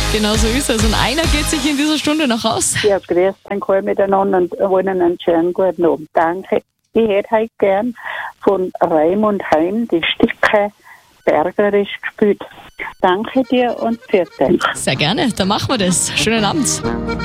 Genau so ist es. Und einer geht sich in dieser Stunde noch raus. Ja, grüß euch miteinander und wollen einen schönen guten Abend. Danke. Ich hätte heute gern von Raimund Heim die Stücke Bergerisch gespielt. Danke dir und für dich. Sehr gerne, dann machen wir das. Schönen Abend.